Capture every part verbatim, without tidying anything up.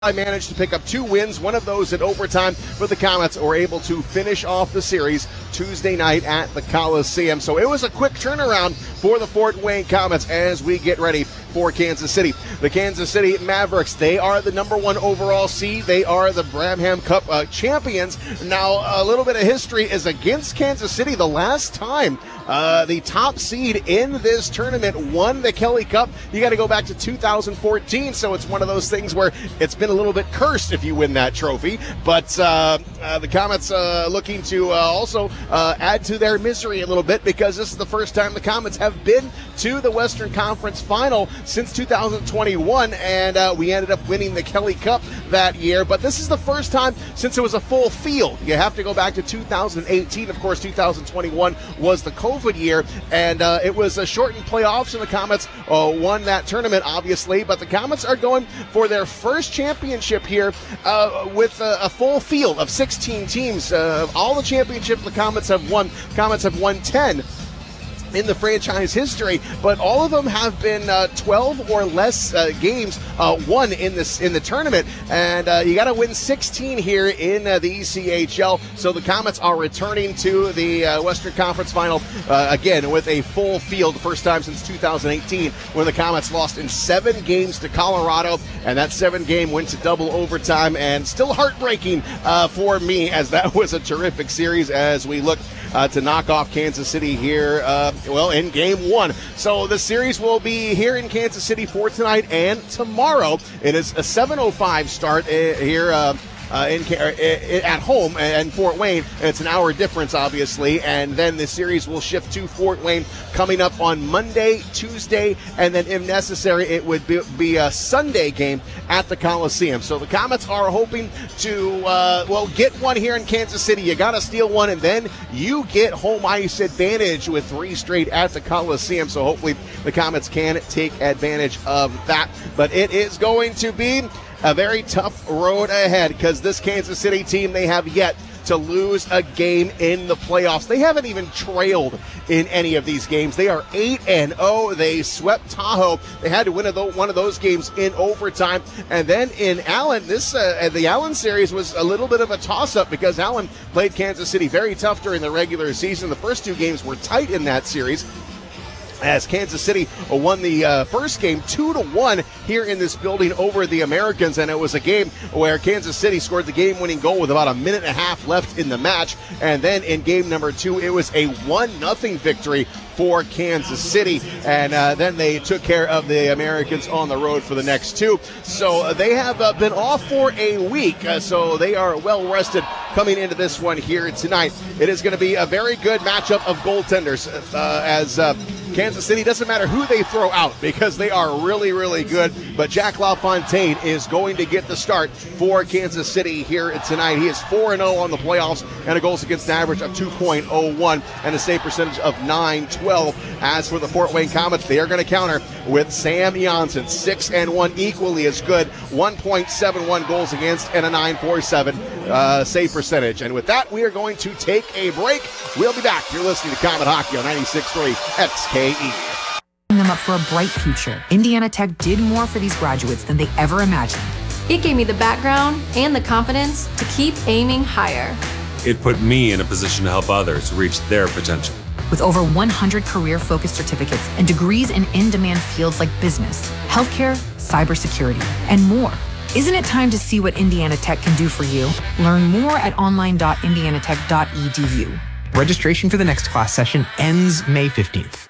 I managed to pick up two wins, one of those in overtime, but the Comets were able to finish off the series Tuesday night at the Coliseum. So it was a quick turnaround for the Fort Wayne Comets as we get ready for Kansas City. The Kansas City Mavericks, they are the number one overall seed. They are the Bramham Cup uh, champions. Now, a little bit of history is against Kansas City. The last time uh, the top seed in this tournament won the Kelly Cup, you got to go back to two thousand fourteen. So it's one of those things where it's been a little bit cursed if you win that trophy. But uh, uh, the Comets uh, looking to uh, also uh, add to their misery a little bit, because this is the first time the Comets have been to the Western Conference Final since two thousand twenty-one, and uh, we ended up winning the Kelly Cup that year. But this is the first time since it was a full field. You have to go back to two thousand eighteen. Of course, two thousand twenty-one was the COVID year, and uh, it was a shortened playoffs, and the Comets uh, won that tournament, obviously. But the Comets are going for their first championship here uh, with a, a full field of sixteen teams. Uh, all the championships the Comets have won, Comets have won ten in the franchise history, but all of them have been uh, twelve or less uh, games uh, won in this in the tournament, and uh, you got to win sixteen here in uh, the E C H L. So the Comets are returning to the uh, Western Conference Final uh, again with a full field, first time since two thousand eighteen, when the Comets lost in seven games to Colorado, and that seven game went to double overtime, and still heartbreaking uh, for me, as that was a terrific series as we look uh, to knock off Kansas City here. Uh, Well, in game one. So the series will be here in Kansas City for tonight and tomorrow. It is a seven oh five start uh, here uh, uh, in, uh, at home in Fort Wayne. It's an hour difference, obviously. And then the series will shift to Fort Wayne coming up on Monday, Tuesday, and then if necessary, it would be, be a Sunday game at the Coliseum. So the Comets are hoping to, uh, well, get one here in Kansas City. You got to steal one, and then you get home ice advantage with three straight at the Coliseum. So hopefully the Comets can take advantage of that. But it is going to be a very tough road ahead, because this Kansas City team, they have yet to lose a game in the playoffs. They haven't even trailed in any of these games. They are eight and oh. They swept Tahoe. They had to win one of those games in overtime. And then in Allen, this uh, the Allen series was a little bit of a toss-up, because Allen played Kansas City very tough during the regular season. The first two games were tight in that series, as Kansas City won the uh, first game two to one here in this building over the Americans, and it was a game where Kansas City scored the game-winning goal with about a minute and a half left in the match. And then in game number two, it was a one nothing victory for Kansas City, and uh, then they took care of the Americans on the road for the next two. So uh, they have uh, been off for a week, uh, so they are well rested coming into this one here tonight. It is going to be a very good matchup of goaltenders, uh, as uh, Kansas City, doesn't matter who they throw out, because they are really, really good. But Jack LaFontaine is going to get the start for Kansas City here tonight. He is four and oh on the playoffs, and a goals against average of two point oh one and a save percentage of nine twelve. As for the Fort Wayne Comets, they are going to counter with Sam Janssen, six and one, equally as good, one point seven one goals against and a nine forty-seven uh, save percentage. And with that, we are going to take a break. We'll be back. You're listening to Comet Hockey on ninety-six point three X K E. Them up for a bright future. Indiana Tech did more for these graduates than they ever imagined. It gave me the background and the confidence to keep aiming higher. It put me in a position to help others reach their potential. With over one hundred career-focused certificates and degrees in in-demand fields like business, healthcare, cybersecurity, and more. Isn't it time to see what Indiana Tech can do for you? Learn more at online dot indiana tech dot e d u. Registration for the next class session ends May fifteenth.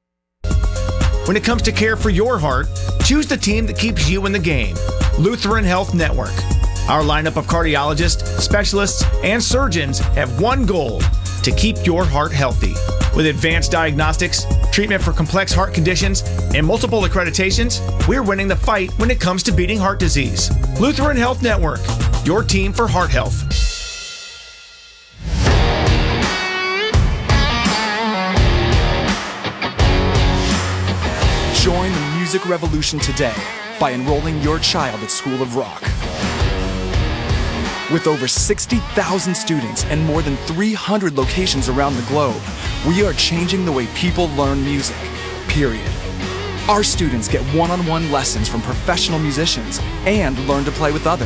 When it comes to care for your heart, choose the team that keeps you in the game. Lutheran Health Network. Our lineup of cardiologists, specialists, and surgeons have one goal: to keep your heart healthy. With advanced diagnostics, treatment for complex heart conditions, and multiple accreditations, we're winning the fight when it comes to beating heart disease. Lutheran Health Network, your team for heart health. Join the music revolution today by enrolling your child at School of Rock. With over sixty thousand students and more than three hundred locations around the globe, we are changing the way people learn music, period. Our students get one-on-one lessons from professional musicians and learn to play with others.